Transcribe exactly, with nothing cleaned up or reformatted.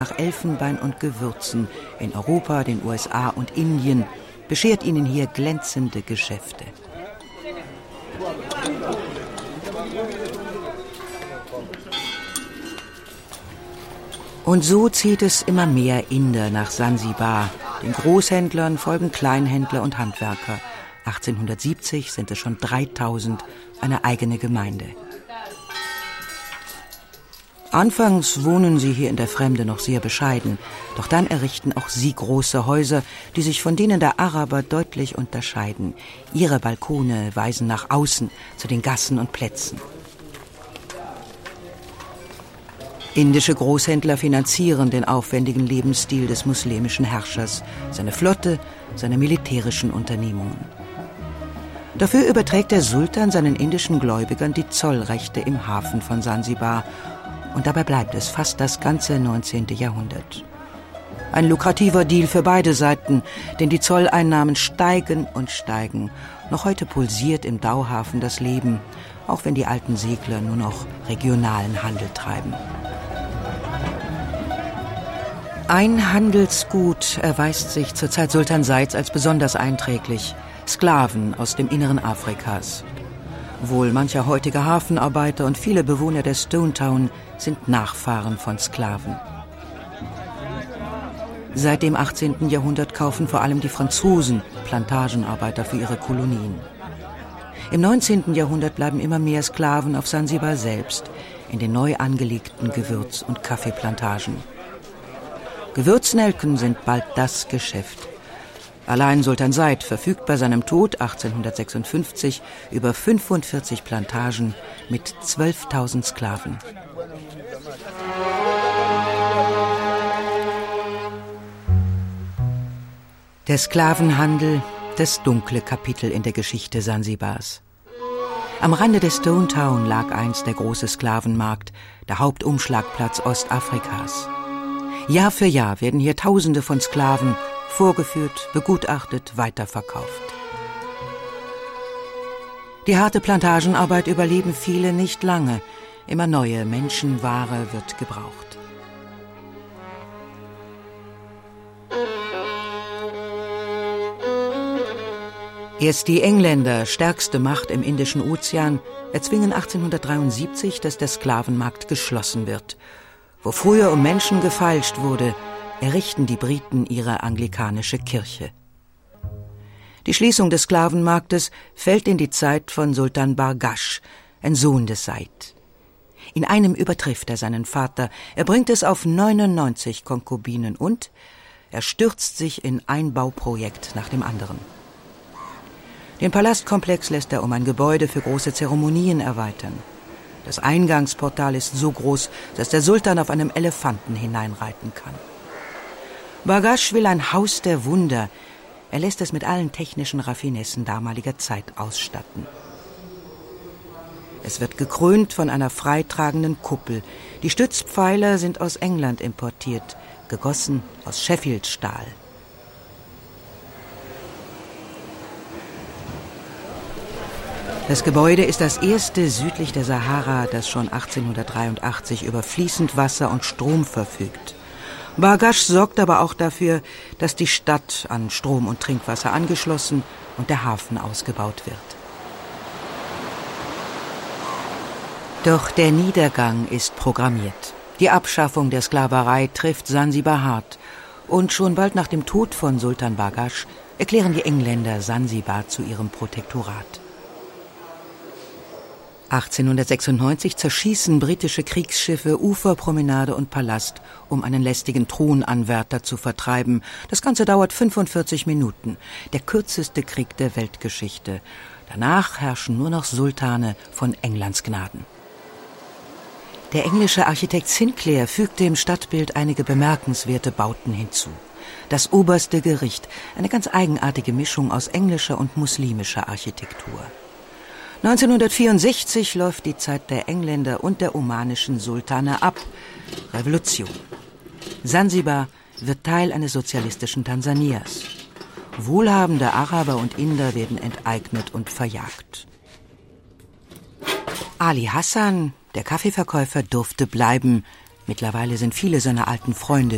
nach Elfenbein und Gewürzen in Europa, den U S A und Indien, beschert ihnen hier glänzende Geschäfte. Und so zieht es immer mehr Inder nach Sansibar. Den Großhändlern folgen Kleinhändler und Handwerker. achtzehnhundertsiebzig sind es schon dreitausend, eine eigene Gemeinde. Anfangs wohnen sie hier in der Fremde noch sehr bescheiden, doch dann errichten auch sie große Häuser, die sich von denen der Araber deutlich unterscheiden. Ihre Balkone weisen nach außen, zu den Gassen und Plätzen. Indische Großhändler finanzieren den aufwendigen Lebensstil des muslimischen Herrschers, seine Flotte, seine militärischen Unternehmungen. Dafür überträgt der Sultan seinen indischen Gläubigern die Zollrechte im Hafen von Sansibar. Und dabei bleibt es fast das ganze neunzehnte Jahrhundert. Ein lukrativer Deal für beide Seiten, denn die Zolleinnahmen steigen und steigen. Noch heute pulsiert im Dauhafen das Leben, auch wenn die alten Segler nur noch regionalen Handel treiben. Ein Handelsgut erweist sich zur Zeit Sultan Saids als besonders einträglich: Sklaven aus dem Inneren Afrikas. Wohl mancher heutige Hafenarbeiter und viele Bewohner der Stone Town sind Nachfahren von Sklaven. Seit dem achtzehnten Jahrhundert kaufen vor allem die Franzosen Plantagenarbeiter für ihre Kolonien. Im neunzehnten Jahrhundert bleiben immer mehr Sklaven auf Sansibar selbst, in den neu angelegten Gewürz- und Kaffeeplantagen. Gewürznelken sind bald das Geschäft. Allein Sultan Said verfügt bei seinem Tod achtzehnhundertsechsundfünfzig über fünfundvierzig Plantagen mit zwölftausend Sklaven. Der Sklavenhandel, das dunkle Kapitel in der Geschichte Sansibars. Am Rande der Stone Town lag einst der große Sklavenmarkt, der Hauptumschlagplatz Ostafrikas. Jahr für Jahr werden hier Tausende von Sklaven vorgeführt, begutachtet, weiterverkauft. Die harte Plantagenarbeit überleben viele nicht lange. Immer neue Menschenware wird gebraucht. Erst die Engländer, stärkste Macht im Indischen Ozean, erzwingen achtzehnhundertdreiundsiebzig, dass der Sklavenmarkt geschlossen wird. Wo früher um Menschen gefeilscht wurde, errichten die Briten ihre anglikanische Kirche. Die Schließung des Sklavenmarktes fällt in die Zeit von Sultan Bargash, ein Sohn des Said. In einem übertrifft er seinen Vater, er bringt es auf neunundneunzig Konkubinen und er stürzt sich in ein Bauprojekt nach dem anderen. Den Palastkomplex lässt er um ein Gebäude für große Zeremonien erweitern. Das Eingangsportal ist so groß, dass der Sultan auf einem Elefanten hineinreiten kann. Bargash will ein Haus der Wunder. Er lässt es mit allen technischen Raffinessen damaliger Zeit ausstatten. Es wird gekrönt von einer freitragenden Kuppel. Die Stützpfeiler sind aus England importiert, gegossen aus Sheffield-Stahl. Das Gebäude ist das erste südlich der Sahara, das schon achtzehnhundertdreiundachtzig über fließend Wasser und Strom verfügt. Bargash sorgt aber auch dafür, dass die Stadt an Strom und Trinkwasser angeschlossen und der Hafen ausgebaut wird. Doch der Niedergang ist programmiert. Die Abschaffung der Sklaverei trifft Sansibar hart. Und schon bald nach dem Tod von Sultan Bargash erklären die Engländer Sansibar zu ihrem Protektorat. achtzehnhundertsechsundneunzig zerschießen britische Kriegsschiffe Uferpromenade und Palast, um einen lästigen Thronanwärter zu vertreiben. Das Ganze dauert fünfundvierzig Minuten, der kürzeste Krieg der Weltgeschichte. Danach herrschen nur noch Sultane von Englands Gnaden. Der englische Architekt Sinclair fügte im Stadtbild einige bemerkenswerte Bauten hinzu. Das oberste Gericht, eine ganz eigenartige Mischung aus englischer und muslimischer Architektur. neunzehnhundertvierundsechzig läuft die Zeit der Engländer und der omanischen Sultane ab. Revolution. Sansibar wird Teil eines sozialistischen Tansanias. Wohlhabende Araber und Inder werden enteignet und verjagt. Ali Hassan, der Kaffeeverkäufer, durfte bleiben. Mittlerweile sind viele seiner alten Freunde